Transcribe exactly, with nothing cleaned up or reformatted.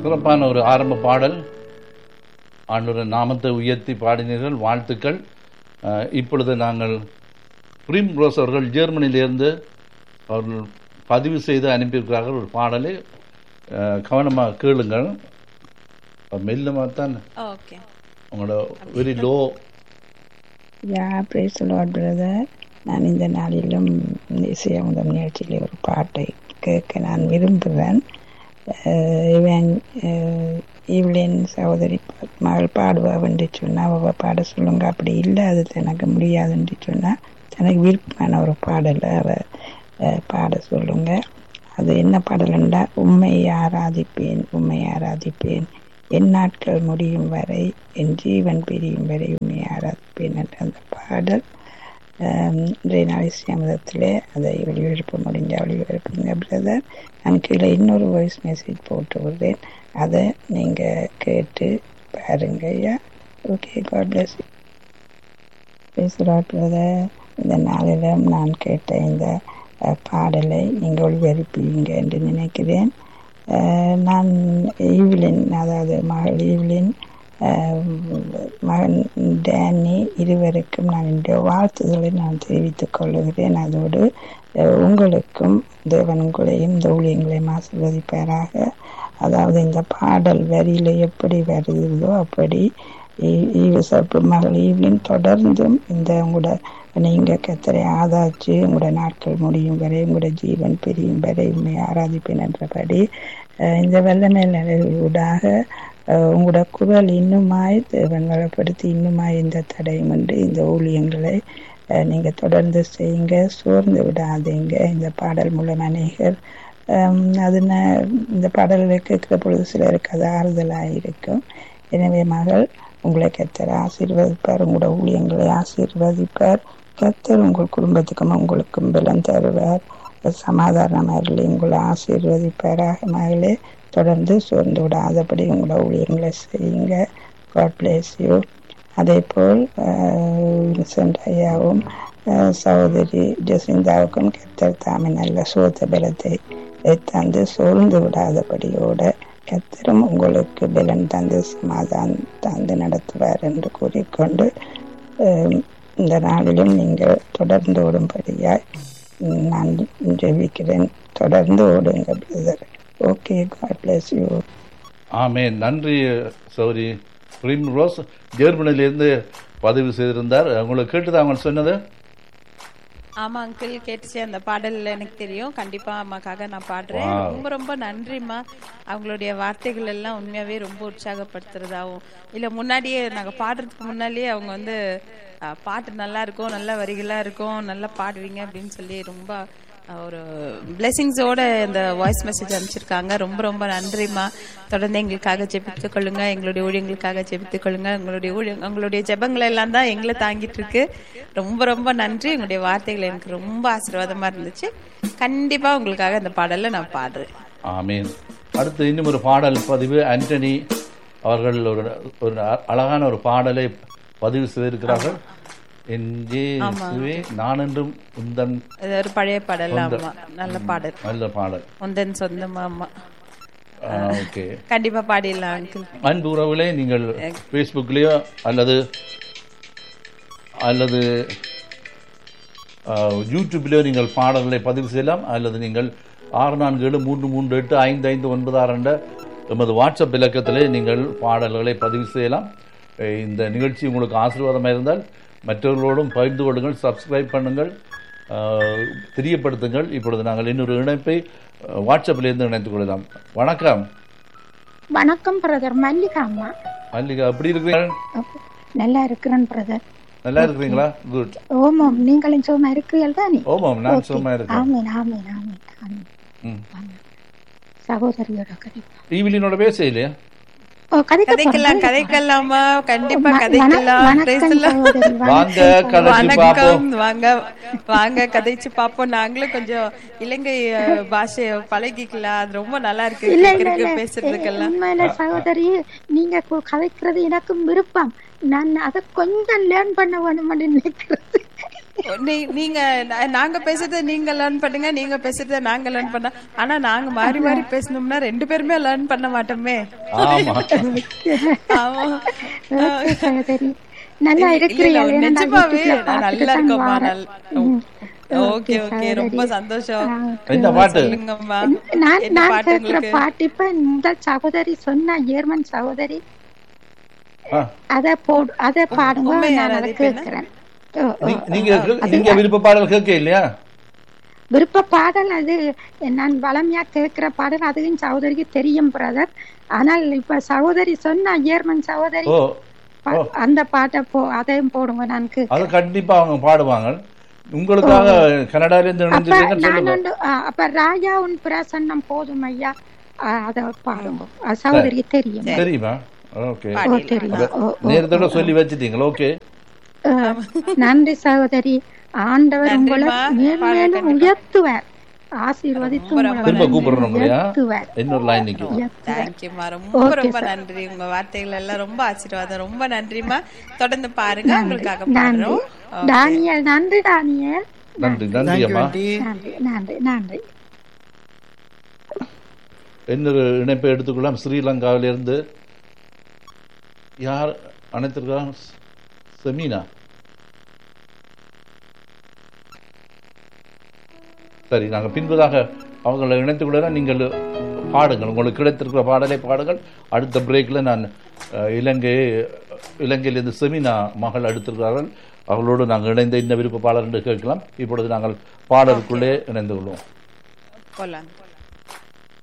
சிறப்பான ஒரு ஆரம்ப பாடல். ஆண்டவரின் நாமத்தை உயர்த்தி பாடினீர்கள், வாழ்த்துக்கள். இப்பொழுது நாங்கள் பிரிம் ரோஸ் அவர்கள் ஜெர்மனியிலிருந்து அவர்கள் பதிவு செய்து அனுப்பியிருக்கிறார்கள் ஒரு பாடலை. கவனமாக கேளுங்கள். மெல்லமாக தான் உங்களோட very low. Yeah praise the Lord brother. நான் இந்த நாளிலும் இசையமுதம் நிகழ்ச்சியில் ஒரு பாட்டை கேட்க நான் விரும்புகிறேன். இவன் இவளின் சகோதரி மகள் பாடுவா என்று சொன்னால் அவள் பாட சொல்லுங்க. அப்படி இல்லை, அது எனக்கு முடியாதுன்னு சொன்னால் எனக்கு விருப்பமான ஒரு பாடலை அவள் பாட சொல்லுங்க. அது என்ன பாடல்ண்டா, உம்மை ஆராதிப்பேன் உம்மை ஆராதிப்பேன் என் நாட்கள் முடியும் வரை என் ஜீவன் பிரியும் வரை உண்மை ஆராதிப்பேன் என்ற அந்த பாடல் இன்றைய நாள் இஸ்லாமதத்திலே அதை ஒளிபரப்ப முடிஞ்ச ஒளிபரப்புங்க பிரதர். நான் கீழே இன்னொரு வாய்ஸ் மெசேஜ் போட்டு விடுறேன், அதை நீங்கள் கேட்டு பாருங்க ஐயா. Okay, God bless you. பேசுகிறார் பிரதர். இந்த நாளிலும் நான் கேட்ட இந்த பாடலை நீங்கள் ஒளிபரப்பீங்க என்று நினைக்கிறேன். நான் ஈவிலின், அதாவது மகள் ஈவிலின், மகன் டேனி இருவருக்கும் நான் இந்த வாழ்த்துதலை நான் தெரிவித்துக் கொள்ளுகிறேன். அதோடு உங்களுக்கும் தேவன் உங்களையும் இந்த ஊழியங்களையும் ஆசீர்வதிப்பாராக. அதாவது இந்த பாடல் வரியில எப்படி வருகிறதோ அப்படி மகள் ஈவிலின் தொடர்ந்தும் இந்த உங்களோட நீங்க கத்தரை ஆதாச்சு உங்களோட நாட்கள் முடியும் வரை உங்களோட ஜீவன் பிரியும் வரை உண்மை ஆராதிப்பேன் என்றபடி இந்த வெள்ளமே நிலையூடாக உங்களோட குரல் இன்னுமாய் தேவன் வளப்படுத்தி இன்னுமாய் இந்த தடையுமின்றி இந்த ஊழியங்களை நீங்க தொடர்ந்து செய்யுங்க, சோர்ந்து விடாதீங்க. இந்த பாடல் மூலம் அநேகர் அதுன இந்த பாடல்களை கேட்கிற பொழுது சிலருக்கு அது ஆறுதலாக இருக்கும். எனவே மகள் உங்களை கத்தர் ஆசீர்வதிப்பார், உங்களோட ஊழியங்களை ஆசீர்வதிப்பார். கத்தர் உங்கள் குடும்பத்துக்கும் உங்களுக்கும் பலம் தருவார், சமாதானமாக உங்களை ஆசீர்வதிப்பாராக. மகளே, தொடர்ந்து சோர்ந்து விடாதபடி உங்களோட ஊழியங்களை செய்யுங்க. God place you. அதே போல் வின்சென்ட் ஐயாவும் சகோதரி ஜெசிந்தாவுக்கும் கத்தர் தாமே நல்ல சோத்த பலத்தை தந்து சோர்ந்து விடாதபடியோட கத்தரும் உங்களுக்கு பலன் தந்து சமாதானம் தந்து நடத்துவார் என்று கூறிக்கொண்டு இந்த நாளிலும் நீங்கள் தொடர்ந்து ஓடும்படியாய் நான் ஜெபிக்கிறேன். தொடர்ந்து ஓடுங்க brother. Okay, God bless you. ஆமென். நன்றி சௌரி. பிரிம் ரோஸ் ஜெர்மனியிலிருந்து பதிவு செய்திருந்தார். உங்களுக்கு கேட்டுதான் அவங்க சொன்னது? ஆமா அங்கிள், கேட்டுச்சு. அந்த பாடல் எனக்கு தெரியும். கண்டிப்பா அம்மாக்காக நான் பாடுறேன். ரொம்ப ரொம்ப நன்றிம்மா. அவங்களுடைய வார்த்தைகள் எல்லாம் உண்மையாவே ரொம்ப உற்சாகப்படுத்துறதாவும் இல்ல, முன்னாடியே நாங்க பாடுறதுக்கு முன்னாடியே அவங்க வந்து பாட்டு நல்லா இருக்கும், நல்ல வரிகளா இருக்கும், நல்லா பாடுவீங்க அப்படின்னு சொல்லி ரொம்ப ஒரு பிளெஸிங்ஸோட இந்த வாய்ஸ் மெசேஜ் அனுப்பிச்சிருக்காங்க. ரொம்ப ரொம்ப நன்றிம்மா. தொடர்ந்து எங்களுக்காக ஜெபித்துக் கொள்ளுங்க, எங்களுடைய ஊழியங்களுக்காக ஜெபித்துக் கொள்ளுங்க. உங்களுடைய ஊழிய உங்களுடைய ஜெபங்கள் எல்லாம் தான் எங்களை தாங்கிட்டு இருக்கு. ரொம்ப ரொம்ப நன்றி. உங்களுடைய வார்த்தைகள் எனக்கு ரொம்ப ஆசீர்வாதமா இருந்துச்சு. கண்டிப்பா உங்களுக்காக இந்த பாடலை நான் பாடுறேன். ஆமீன். அடுத்து இன்னும் ஒரு பாடல் பதிவு. ஆண்டனி அவர்கள் ஒரு ஒரு அழகான ஒரு பாடலை பதிவு செய்திருக்கிறார்கள். நான் என்றும் உந்தன், ஒரு பழைய பாடல். ஆமா, நல்ல பாடல், நல்ல பாடல். உந்தன் சொந்தமா. ஆமா, ஓகே, கண்டிப்பா பாடிடலாம் அங்கிள். அன்பு உறவுகளே, நீங்கள் ஃபேஸ்புக்லயோ அல்லது அல்லது யூடியூப்லயோ நீங்கள் பாடல்களை பதிவு செய்யலாம். அல்லது நீங்கள் ஆறு நான்கு ஏழு மூன்று மூன்று எட்டு ஐந்து ஐந்து ஒன்பது ஆறு என்ற எமது வாட்ஸ்அப் இலக்கத்திலே நீங்கள் பாடல்களை பதிவு செய்யலாம். இந்த நிகழ்ச்சி உங்களுக்கு ஆசீர்வாதமாக இருந்தால் மற்றவர்களோடும் பகிர்ந்து கொள்ளுங்கள், சப்ஸ்கிரைப் பண்ணுங்கள், தெரியப்படுத்துங்கள். இப்பொழுது நாங்கள் இன்னொரு இணைப்பை வாட்ஸ்அப்பில் இருந்து இணைத்துக் கொள்ளலாம். வணக்கம். வணக்கம் பிரதர். மல்லிகா அம்மா. மல்லிகா, எப்படி இருக்கிறீங்க? நல்லா இருக்கிறேன் பிரதர். நல்லா இருக்கிறீங்களா? குட். ஓமாம், நீங்களும் சும்மா இருக்கிறீர்கள் தானே? ஓமாம், நான் சும்மா இருக்கேன். ஆமீன் ஆமீன் ஆமீன் ஆமீன். சகோதரியோட கதைப்பா. ஈவிலினோட பேச இல்லையா? கதைக்கலாம் கதைக்கலாமா? கண்டிப்பா கதைக்கலாம். வணக்கம், வாங்க வாங்க கதைச்சு பாப்போம். நாங்களும் கொஞ்சம் இலங்கை பாஷைய பழகிக்கலாம். அது ரொம்ப நல்லா இருக்கு பேசுறதுக்கெல்லாம். உண்மையில சகோதரி, நீங்க கதைக்கிறது எனக்கும் விருப்பம். நான் அதை கொஞ்சம் லேர்ன் பண்ண வேணும்னு நினைக்கிறது. நீ- நீங்க நா- நாங்க பேசுறத நீங்க லேர்ன் பண்ணுங்க, நீங்க பேசுறத நாங்க லேர்ன் பண்ண. ஆனா நாங்க மாறி மாறி பேசணும்னா ரெண்டு பேருமே லேர்ன் பண்ண மாட்டோமே. ஆமா ஆமா. ஓகே சகோதரி, நல்லா இல்ல, இல்ல, இருக்கிறீர்கள். ஏன்னா நான் நிஜமாவே யூடியூப்ல நான் பார்த்துட்டு நல்லா தான் இருக்கோம்மா. வாரேன். நல்- ம். ஓகே ஓகே, ரொம்ப சந்தோஷம். என்ன பாட்டு? சொல்லுங்கம்மா, நான் என்ன நான் பாட்டு கேட்கிற உங்களுக்கு? பாட்டு இப்ப இந்த சகோதரி சொன்ன ஜெர்மன் சகோதரி ஆ, அத போடு, அத பாடுங்க, உண்மை நான் யார் அதை அது இப்ப என்ன? கேட்கிறேன். ஓ, ஓ, நீ- ஓ. நீங்க நீங்க விருப்ப பாடல் கேட்க இல்லையா? விருப்ப பாடல் அது நான் வளமையா கேட்கிற பாடல், அதுவும் சகோதரிக்கு தெரியும் பிரதர். ஆனால் இப்ப சகோதரி சொன்ன ஜெர்மன் சகோதரி ஓ பா- அந்த பாட்டை போ அதையும் போடுங்க, நான் அது கேட்கிறேன். கண்டிப்பா அவங்க பாடுவாங்க. உங்களுக்காக கனடால இருந்து அப்ப இணைஞ்சிருக்கேன்னு நான் சொல்லுங்க. ஒன்று, ஆ, அப்ப ராஜா உன் பிரசன்னம் போதும் ஐயா, ஆ, அத பாடுங்க. அது சகோதரிக்கு தெரியும். தெரியுமா? ஓகே, ஓ, பாடிடலாம். தெரியும். ஓ, ஓ, நேரத்தோட சொல்லி வச்சிட்டீங்களா? ஓகே, ஆ, நன்றி சகோதரி. ஆண்டவர் உங்களை நன்றிம்மா. மேலும் பாடுங்க, மேலும் கண்டிப்பா. உயர்த்துவார், ஆசீர்வதித்து ரொம்ப, உங்களை ரொம்ப திரும்ப மேலும் கூப்பிடுறோம் மேலும் இல்லையா? உயர்த்துவார். இன்னொரு லைன் நிக்கும். உயர்த்துவார். தேங்க்யூமா, ரொம்ப ஓகே ரொம்ப சார். நன்றி. உங்க வார்த்தைகள் எல்லாம் ரொம்ப ஆசீர்வாதம். ரொம்ப நன்றிமா. தொடர்ந்து பாருங்க, நன்றி உங்களுக்காக நன்றி பாடுறோம். ஓகே. டானியல், நன்றி டானியல், நன்றி நன்றி அம்மா. நன்றி நன்றி நன்றி. இன்னொரு இணைப்பை எடுத்துக்கொள்ளலாம். ஸ்ரீலங்காவிலிருந்து யார் அனைத்திருக்காங்க? செமீனா. சரி, நாங்கள் பின்பதாக அவங்களை இணைத்துக் கொள்ளலாம். நீங்கள் பாடுங்கள், உங்களுக்கு கிடைத்திருக்கிற பாடலை பாடுங்கள். அடுத்த பிரேக்கில் நான் அஹ், இலங்கை இலங்கையிலிருந்து செமினா மகள் அடுத்திருக்கிறார்கள். அவர்களோடு நாங்கள் இணைந்த இந்த விருப்ப பாடல் என்று கேட்கலாம். இப்பொழுது நாங்கள் பாடலுக்குள்ளே இணைந்து கொள்வோம். போலாம்.